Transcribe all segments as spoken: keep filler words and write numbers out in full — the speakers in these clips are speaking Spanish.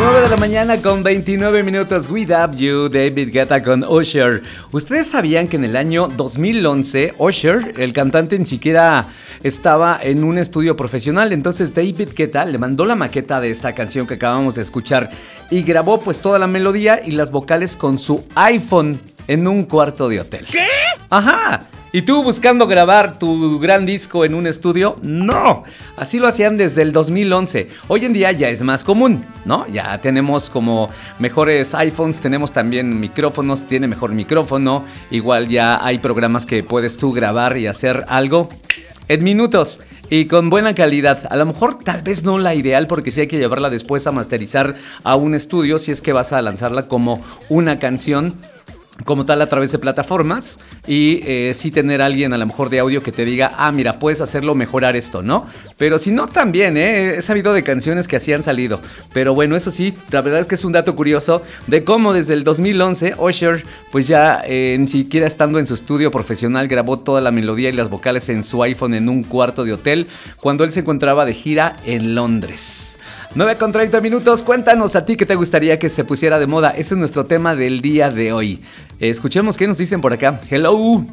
nueve de la mañana con veintinueve minutos. We Love You, David Guetta con Usher. ¿Ustedes sabían que en el año dos mil once Usher, el cantante, ni siquiera estaba en un estudio profesional? Entonces David Guetta le mandó la maqueta de esta canción que acabamos de escuchar y grabó pues toda la melodía y las vocales con su iPhone en un cuarto de hotel. ¿Qué? Ajá. ¿Y tú buscando grabar tu gran disco en un estudio? ¡No! Así lo hacían desde el dos mil once. Hoy en día ya es más común, ¿no? Ya tenemos como mejores iPhones, tenemos también micrófonos, tiene mejor micrófono. Igual ya hay programas que puedes tú grabar y hacer algo en minutos y con buena calidad. A lo mejor tal vez no la ideal, porque sí hay que llevarla después a masterizar a un estudio si es que vas a lanzarla como una canción como tal a través de plataformas y eh, sí tener a alguien a lo mejor de audio que te diga, ah, mira, puedes hacerlo, mejorar esto, ¿no? Pero si no, también, ¿eh? He sabido de canciones que así han salido. Pero bueno, eso sí, la verdad es que es un dato curioso de cómo desde el dos mil once Usher, pues ya eh, ni siquiera estando en su estudio profesional, grabó toda la melodía y las vocales en su iPhone en un cuarto de hotel cuando él se encontraba de gira en Londres. nueve con treinta minutos, cuéntanos a ti qué te gustaría que se pusiera de moda. Ese es nuestro tema del día de hoy. Eh, escuchemos qué nos dicen por acá. Hello.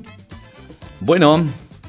Bueno.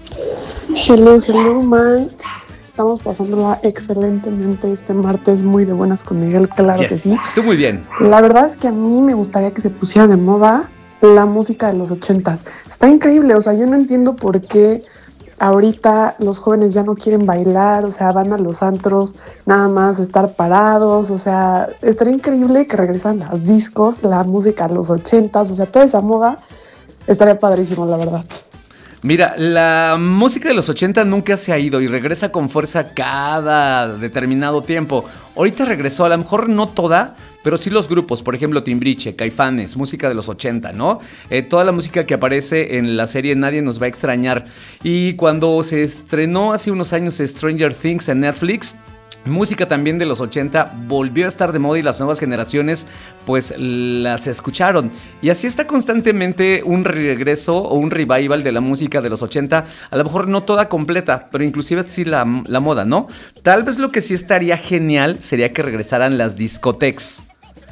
Hello, hello, man. Estamos pasándola excelentemente este martes, muy de buenas con Miguel, claro Yes. que sí. Tú muy bien. La verdad es que a mí me gustaría que se pusiera de moda la música de los ochentas. Está increíble, o sea, yo no entiendo por qué ahorita los jóvenes ya no quieren bailar, o sea, van a los antros nada más estar parados, o sea, estaría increíble que regresan los discos, la música de los ochentas, o sea, toda esa moda estaría padrísimo, la verdad. Mira, la música de los ochenta nunca se ha ido y regresa con fuerza cada determinado tiempo. Ahorita regresó, a lo mejor no toda, pero sí los grupos, por ejemplo, Timbiriche, Caifanes, música de los ochenta, ¿no? Eh, toda la música que aparece en la serie Nadie nos va a extrañar. Y cuando se estrenó hace unos años Stranger Things en Netflix, música también de los ochenta volvió a estar de moda y las nuevas generaciones pues las escucharon. Y así está constantemente un regreso o un revival de la música de los ochenta. A lo mejor no toda completa, pero inclusive sí la, la moda, ¿no? Tal vez lo que sí estaría genial sería que regresaran las discotecas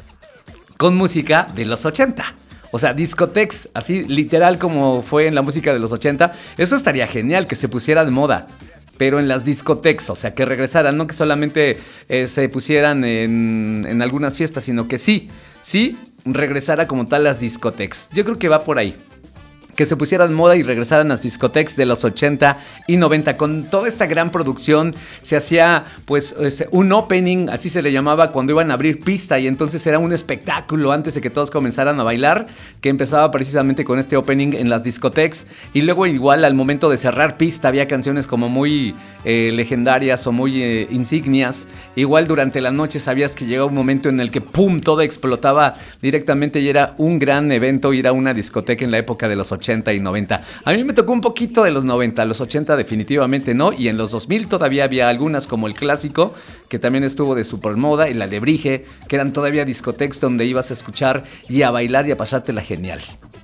con música de los ochenta. O sea, discotecas, así literal como fue en la música de los ochenta. Eso estaría genial, que se pusiera de moda. Pero en las discotecas, o sea, que regresaran, no que solamente eh, se pusieran en, en algunas fiestas, sino que sí, sí regresara como tal las discotecas. Yo creo que va por ahí. Que se pusieran moda y regresaran las discotecas de los ochenta y noventa. Con toda esta gran producción se hacía pues un opening, así se le llamaba, cuando iban a abrir pista, y entonces era un espectáculo antes de que todos comenzaran a bailar, que empezaba precisamente con este opening en las discotecas. Y luego igual al momento de cerrar pista había canciones como muy eh, legendarias o muy eh, insignias. Igual durante la noche sabías que llegaba un momento en el que ¡pum! Todo explotaba directamente y era un gran evento ir a una discoteca en la época de los ochenta y noventa. A mí me tocó un poquito de los noventa, los ochenta definitivamente no, y en los dos mil todavía había algunas como el Clásico, que también estuvo de supermoda, y la Alebrije, que eran todavía discotecas donde ibas a escuchar y a bailar y a pasártela genial.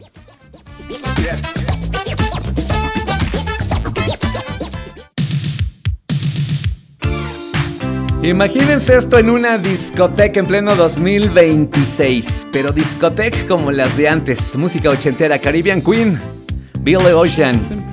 Imagínense esto en una discoteca en pleno dos mil veintiséis, pero discoteca como las de antes, música ochentera, Caribbean Queen, Billy Ocean.